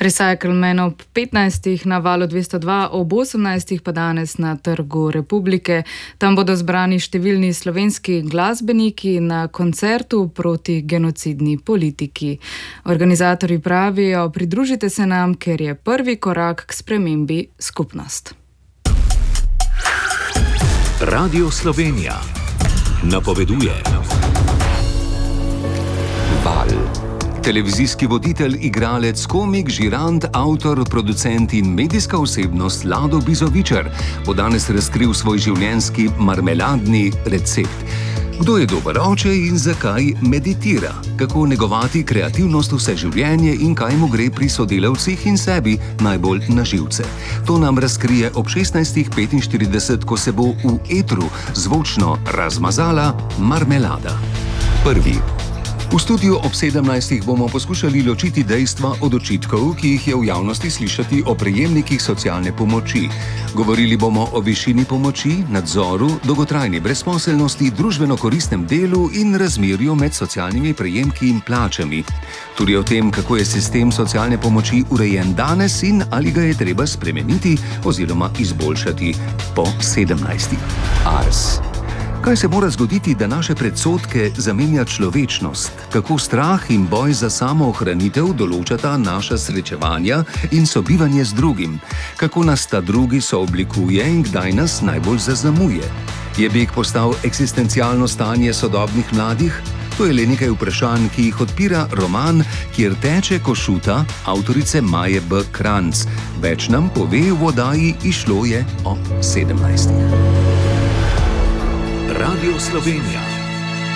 Recycleman ob 15. na Valu 202, ob 18. pa danes na Trgu Republike. Tam bodo zbrani številni slovenski glasbeniki na koncertu proti genocidni politiki. Organizatorji pravijo, pridružite se nam, ker je prvi korak k spremembi skupnost. Radio Slovenija napoveduje. Val. Televizijski voditelj, igralec, komik, žirant, avtor, producent in medijska osebnost Lado Bizovičar bo danes razkril svoj življenjski marmeladni recept. Kdo je dober oče in zakaj meditira? Kako negovati kreativnost vse življenje in kaj mu gre pri sodelavcih in sebi najbolj na živce? To nam razkrije ob 16:45, ko se bo v etru zvočno razmazala marmelada. Prvi. V studiu ob 17. bomo poskušali ločiti dejstva od očitkov, ki jih je v javnosti slišati o prejemnikih socialne pomoči. Govorili bomo o višini pomoči, nadzoru, dolgotrajni brezposelnosti, družbeno koristnem delu in razmerju med socialnimi prejemki in plačami. Tudi o tem, kako je sistem socialne pomoči urejen danes in ali ga je treba spremeniti oziroma izboljšati po 17. Ars. Kaj se mora zgoditi, da naše predsodke zamenja človečnost? Kako strah in boj za samoohranitev določata naša srečevanja in sobivanje z drugim? Kako nas ta drugi sooblikuje in kdaj nas najbolj zaznamuje? Je beg postal eksistencialno stanje sodobnih mladih? To je le nekaj vprašanj, ki jih odpira roman Kjer teče Košuta avtorice Maje B. Kranjc. Več nam pove v oddaji Izšlo je ob 17. Radio Slovenija.